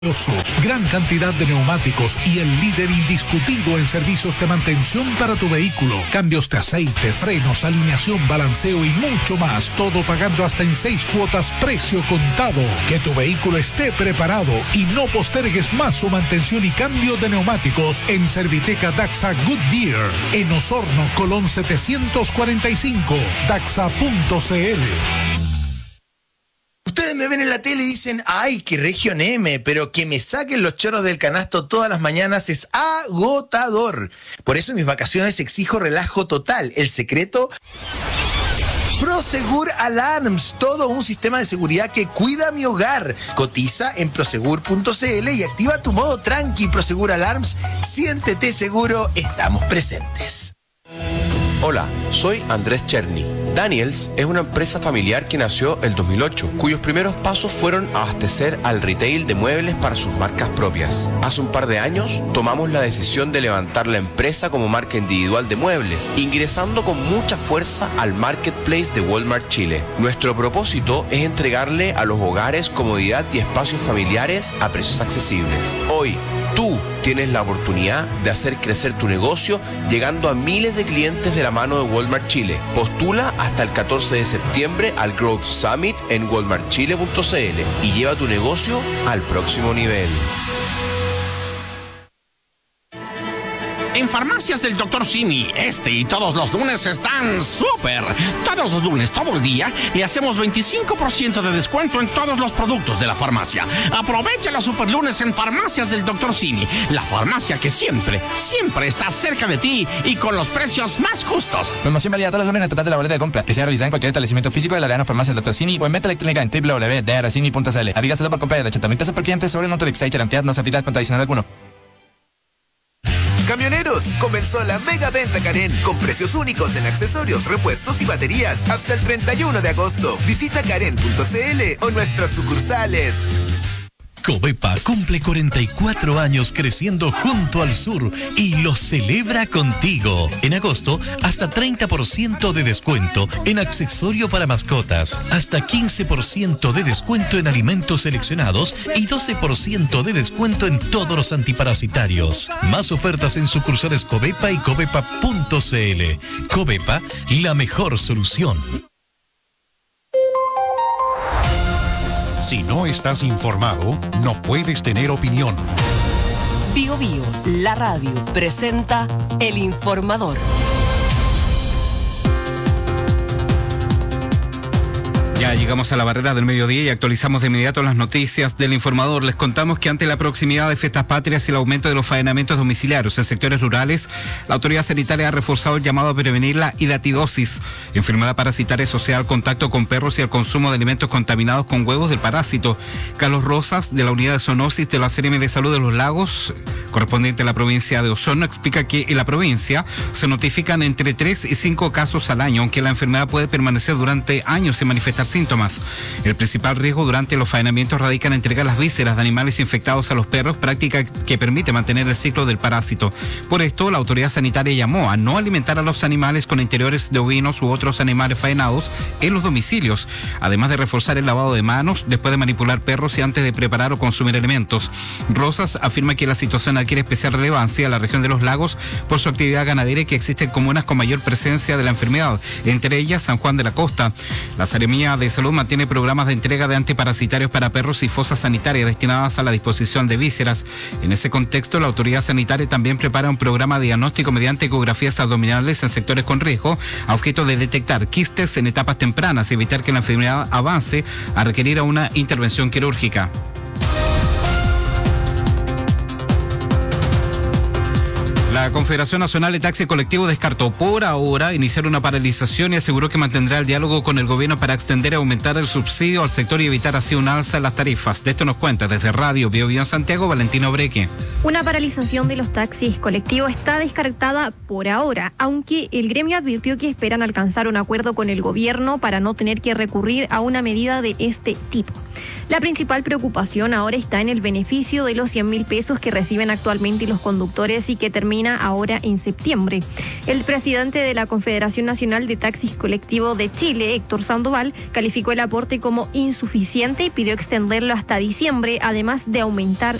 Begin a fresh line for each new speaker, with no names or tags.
Gran cantidad de neumáticos y el líder indiscutido en servicios de mantención para tu vehículo. Cambios de aceite, frenos, alineación, balanceo y mucho más. Todo pagando hasta en 6 cuotas, precio contado. Que tu vehículo esté preparado y no postergues más su mantención y cambio de neumáticos en Serviteca Daxa Goodyear. En Osorno, Colón 745. Daxa.cl.
Ustedes me ven en la tele y dicen, ¡ay, qué Región M! Pero que me saquen los chorros del canasto todas las mañanas es agotador. Por eso en mis vacaciones exijo relajo total. El secreto... Prosegur Alarms, todo un sistema de seguridad que cuida mi hogar. Cotiza en prosegur.cl y activa tu modo tranqui. Prosegur Alarms, siéntete seguro, estamos presentes.
Hola, soy Andrés Cherny. Daniels es una empresa familiar que nació el 2008, cuyos primeros pasos fueron abastecer al retail de muebles para sus marcas propias. Hace un par de años tomamos la decisión de levantar la empresa como marca individual de muebles, ingresando con mucha fuerza al marketplace de Walmart Chile. Nuestro propósito es entregarle a los hogares comodidad y espacios familiares a precios accesibles. Hoy, tú tienes la oportunidad de hacer crecer tu negocio llegando a miles de clientes de la mano de Walmart Chile. Postula hasta el 14 de septiembre al Growth Summit en walmartchile.cl y lleva tu negocio al próximo nivel.
En Farmacias del Dr. Simi, este y todos los lunes están súper. Todos los lunes, todo el día, le hacemos 25% de descuento en todos los productos de la farmacia. Aprovecha los super lunes en Farmacias del Dr. Simi, la farmacia que siempre está cerca de ti y con los precios más justos.
Promoción válida todos los lunes en el total de la boleta de compra, que sea realizada en cualquier establecimiento físico de la Arena Farmacia del Dr. Simi o en venta electrónica en www.drcimi.cl. Aplica solo por compra de 80.000 pesos por cliente sobre Notolex y garantía no se aplica con adicional alguno.
Camioneros, comenzó la mega venta Karen con precios únicos en accesorios, repuestos y baterías hasta el 31 de agosto. Visita karen.cl o nuestras sucursales.
Covepa cumple 44 años creciendo junto al sur y lo celebra contigo. En agosto, hasta 30% de descuento en accesorio para mascotas, hasta 15% de descuento en alimentos seleccionados y 12% de descuento en todos los antiparasitarios. Más ofertas en sucursales Covepa y covepa.cl. Covepa, la mejor solución.
Si no estás informado, no puedes tener opinión.
Bio Bio, la radio, presenta El Informador.
Ya llegamos a la barrera del mediodía y actualizamos de inmediato las noticias del Informador. Les contamos que ante la proximidad de fiestas patrias y el aumento de los faenamientos domiciliarios en sectores rurales, la autoridad sanitaria ha reforzado el llamado a prevenir la hidatidosis, enfermedad parasitaria asociada al contacto con perros y al consumo de alimentos contaminados con huevos del parásito. Carlos Rosas, de la Unidad de Zoonosis de la CRM de Salud de los Lagos, correspondiente a la provincia de Osorno, explica que en la provincia se notifican entre 3 y 5 casos al año, aunque la enfermedad puede permanecer durante años sin manifestar síntomas. El principal riesgo durante los faenamientos radica en entregar las vísceras de animales infectados a los perros, práctica que permite mantener el ciclo del parásito. Por esto, la autoridad sanitaria llamó a no alimentar a los animales con interiores de ovinos u otros animales faenados en los domicilios, además de reforzar el lavado de manos después de manipular perros y antes de preparar o consumir alimentos. Rosas afirma que la situación adquiere especial relevancia en la región de los lagos por su actividad ganadera y que existen comunas con mayor presencia de la enfermedad, entre ellas San Juan de la Costa. La Seremía de Salud mantiene programas de entrega de antiparasitarios para perros y fosas sanitarias destinadas a la disposición de vísceras. En ese contexto, la autoridad sanitaria también prepara un programa de diagnóstico mediante ecografías abdominales en sectores con riesgo, a objeto de detectar quistes en etapas tempranas y evitar que la enfermedad avance a requerir una intervención quirúrgica. La Confederación Nacional de Taxi Colectivo descartó por ahora iniciar una paralización y aseguró que mantendrá el diálogo con el gobierno para extender y aumentar el subsidio al sector y evitar así un alza en las tarifas. De esto nos cuenta desde Radio Bio Bio en Santiago, Valentino Breque.
Una paralización de los taxis colectivos está descartada por ahora, aunque el gremio advirtió que esperan alcanzar un acuerdo con el gobierno para no tener que recurrir a una medida de este tipo. La principal preocupación ahora está en el beneficio de los 100.000 pesos que reciben actualmente los conductores y que termina ahora en septiembre. El presidente de la Confederación Nacional de Taxis Colectivo de Chile, Héctor Sandoval, calificó el aporte como insuficiente y pidió extenderlo hasta diciembre, además de aumentar